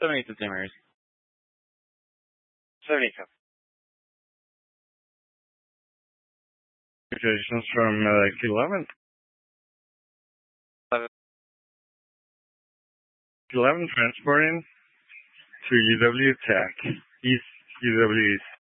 78 to St. Mary's. 72. Congratulations from 11. 11 transporting to UW Tech, East UW East.